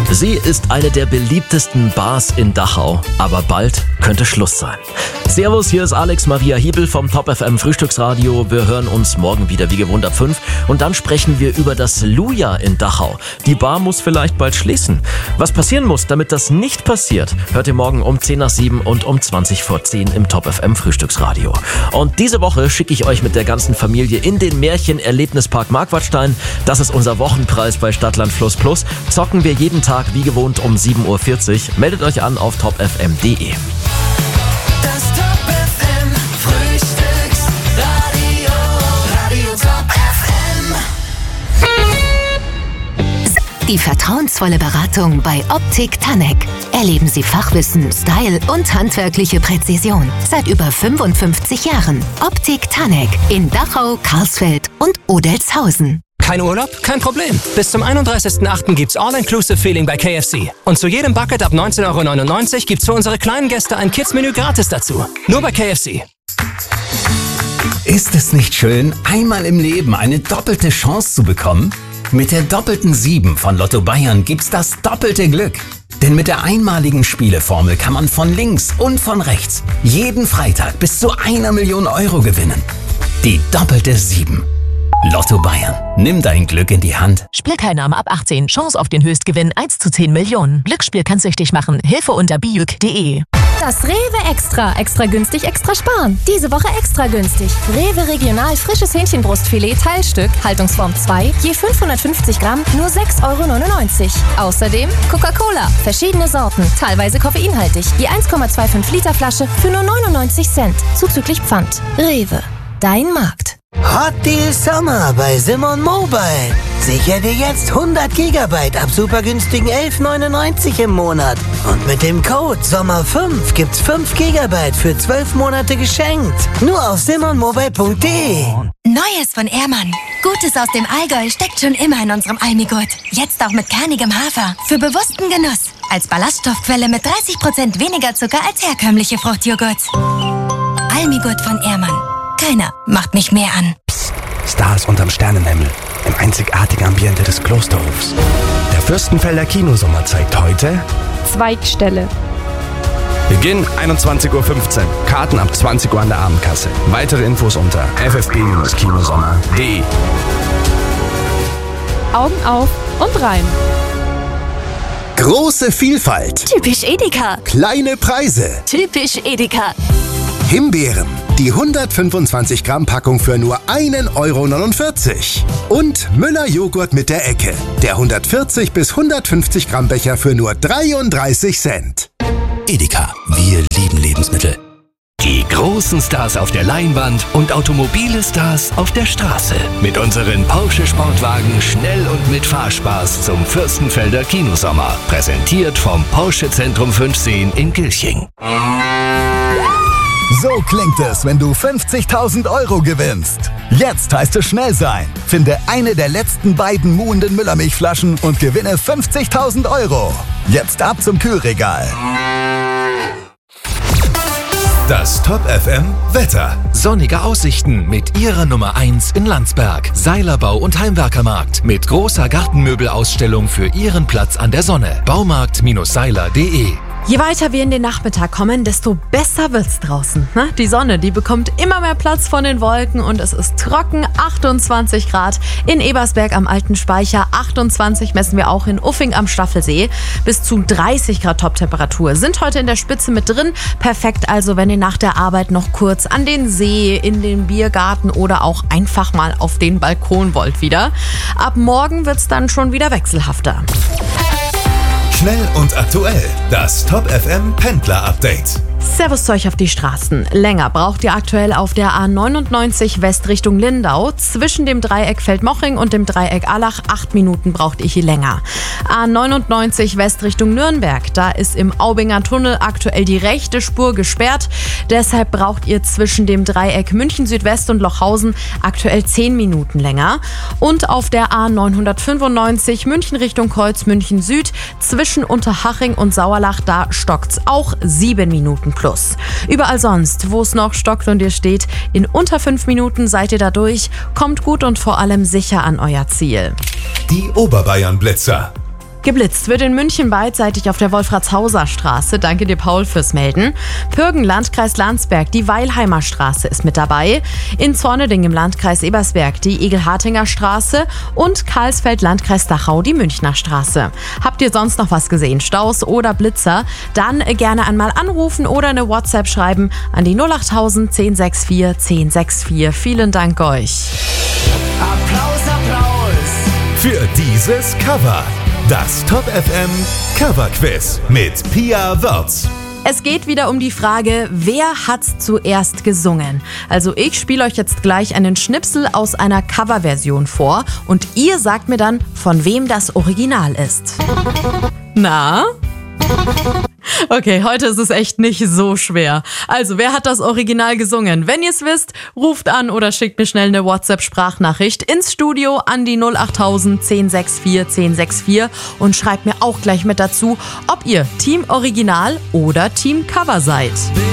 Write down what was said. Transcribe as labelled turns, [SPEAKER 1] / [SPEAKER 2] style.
[SPEAKER 1] Sie ist eine der beliebtesten Bars in Dachau, aber bald könnte Schluss sein. Servus, hier ist Alex Maria Hiebel vom Top FM Frühstücksradio. Wir hören uns morgen wieder wie gewohnt ab 5 und dann sprechen wir über das Luja in Dachau. Die Bar muss vielleicht bald schließen. Was passieren muss, damit das nicht passiert, hört ihr morgen um 10 nach 7 und um 20 vor 10 im Top FM Frühstücksradio. Und diese Woche schicke ich euch mit der ganzen Familie in den Märchen-Erlebnispark Marquardstein. Das ist unser Wochenpreis bei Stadtland Fluss Plus. Zocken wir jeden Tag wie gewohnt um 7.40 Uhr. Meldet euch an auf topfm.de.
[SPEAKER 2] Das Top FM Frühstücksradio, Radio Top FM.
[SPEAKER 3] Die vertrauensvolle Beratung bei Optik Tanek. Erleben Sie Fachwissen, Style und handwerkliche Präzision. Seit über 55 Jahren. Optik Tanek in Dachau, Karlsfeld und Odelzhausen.
[SPEAKER 4] Kein Urlaub? Kein Problem. Bis zum 31.08. gibt's All-Inclusive-Feeling bei KFC. Und zu jedem Bucket ab 19,99 € gibt's für unsere kleinen Gäste ein Kids-Menü gratis dazu. Nur bei KFC.
[SPEAKER 5] Ist es nicht schön, einmal im Leben eine doppelte Chance zu bekommen? Mit der doppelten 7 von Lotto Bayern gibt's das doppelte Glück. Denn mit der einmaligen Spieleformel kann man von links und von rechts jeden Freitag bis zu 1 Million € gewinnen. Die doppelte 7. Lotto Bayern. Nimm dein Glück in die Hand.
[SPEAKER 6] Spielteilnahme ab 18. Chance auf den Höchstgewinn 1 zu 10 Millionen. Glücksspiel kann süchtig machen. Hilfe unter biuk.de.
[SPEAKER 7] Das Rewe Extra. Extra günstig, extra sparen. Diese Woche extra günstig. Rewe Regional frisches Hähnchenbrustfilet Teilstück, Haltungsform 2, je 550 Gramm, nur 6,99 €. Außerdem Coca-Cola, verschiedene Sorten, teilweise koffeinhaltig. Je 1,25 Liter Flasche für nur 99 Cent, zuzüglich Pfand. Rewe, dein Markt.
[SPEAKER 8] Hot Deal Sommer bei Simon Mobile. Sicher dir jetzt 100 GB ab super günstigen 11,99 € im Monat. Und mit dem Code SOMMER5 gibt's 5 GB für 12 Monate geschenkt. Nur auf simonmobile.de.
[SPEAKER 9] Neues von Ehrmann. Gutes aus dem Allgäu steckt schon immer in unserem Almigurt. Jetzt auch mit kernigem Hafer. Für bewussten Genuss. Als Ballaststoffquelle mit 30% weniger Zucker als herkömmliche Fruchtjoghurt. Almigurt von Ehrmann. Keiner macht mich mehr an.
[SPEAKER 10] Psst. Stars unterm Sternenhimmel. Im einzigartigen Ambiente des Klosterhofs. Der Fürstenfelder Kinosommer zeigt heute
[SPEAKER 11] Zweigstelle.
[SPEAKER 10] Beginn 21.15 Uhr. Karten ab 20 Uhr an der Abendkasse. Weitere Infos unter ffb-kinosommer.de.
[SPEAKER 11] Augen auf und rein.
[SPEAKER 12] Große Vielfalt.
[SPEAKER 9] Typisch Edeka.
[SPEAKER 12] Kleine Preise.
[SPEAKER 9] Typisch Edeka.
[SPEAKER 12] Himbeeren. Die 125 Gramm Packung für nur 1,49 €. Und Müller Joghurt mit der Ecke. Der 140 bis 150 Gramm Becher für nur 33 Cent.
[SPEAKER 13] Edeka. Wir lieben Lebensmittel. Die großen Stars auf der Leinwand und automobile Stars auf der Straße. Mit unseren Porsche Sportwagen schnell und mit Fahrspaß zum Fürstenfelder Kinosommer. Präsentiert vom Porsche Zentrum 510 in Gilching.
[SPEAKER 14] So klingt es, wenn du 50.000 € gewinnst. Jetzt heißt es schnell sein. Finde eine der letzten beiden muhenden Müllermilchflaschen und gewinne 50.000 €. Jetzt ab zum Kühlregal.
[SPEAKER 15] Das Top FM Wetter.
[SPEAKER 16] Sonnige Aussichten mit ihrer Nummer 1 in Landsberg. Seilerbau und Heimwerkermarkt mit großer Gartenmöbelausstellung für Ihren Platz an der Sonne. Baumarkt-seiler.de.
[SPEAKER 17] Je weiter wir in den Nachmittag kommen, desto besser wird's draußen. Die Sonne, die bekommt immer mehr Platz von den Wolken und es ist trocken, 28 Grad in Ebersberg am Alten Speicher, 28 messen wir auch in Uffing am Staffelsee. Bis zu 30 Grad Toptemperatur sind heute in der Spitze mit drin. Perfekt also, wenn ihr nach der Arbeit noch kurz an den See, in den Biergarten oder auch einfach mal auf den Balkon wollt wieder. Ab morgen wird's dann schon wieder wechselhafter.
[SPEAKER 15] Schnell und aktuell. Das Top FM Pendler Update.
[SPEAKER 17] Servus zu euch auf die Straßen. Länger braucht ihr aktuell auf der A99 West Richtung Lindau. Zwischen dem Dreieck Feldmoching und dem Dreieck Allach 8 Minuten braucht ihr hier länger. A99 West Richtung Nürnberg. Da ist im Aubinger Tunnel aktuell die rechte Spur gesperrt. Deshalb braucht ihr zwischen dem Dreieck München Südwest und Lochhausen aktuell 10 Minuten länger. Und auf der A995 München Richtung Kreuz München Süd. Zwischen Unterhaching und Sauerlach, da stockt's auch 7 Minuten plus. Überall sonst, wo es noch stockt und ihr steht, in unter 5 Minuten seid ihr da durch. Kommt gut und vor allem sicher an euer Ziel.
[SPEAKER 15] Die Oberbayern-Blitzer.
[SPEAKER 17] Geblitzt wird in München beidseitig auf der Wolfratshauser Straße. Danke dir, Paul, fürs Melden. Pürgen, Landkreis Landsberg, die Weilheimer Straße ist mit dabei. In Zorneding im Landkreis Ebersberg die Egel-Hartinger Straße und Karlsfeld, Landkreis Dachau, die Münchner Straße. Habt ihr sonst noch was gesehen? Staus oder Blitzer? Dann gerne einmal anrufen oder eine WhatsApp schreiben an die 08000 1064 1064. Vielen Dank euch.
[SPEAKER 2] Applaus, Applaus
[SPEAKER 15] für dieses Cover. Das Top FM Cover Quiz mit Pia Wörz.
[SPEAKER 17] Es geht wieder um die Frage, wer hat's zuerst gesungen? Also ich spiele euch jetzt gleich einen Schnipsel aus einer Coverversion vor und ihr sagt mir dann, von wem das Original ist. Na? Okay, heute ist es echt nicht so schwer. Also, wer hat das Original gesungen? Wenn ihr es wisst, ruft an oder schickt mir schnell eine WhatsApp-Sprachnachricht ins Studio an die 08000 1064 1064 und schreibt mir auch gleich mit dazu, ob ihr Team Original oder Team Cover seid.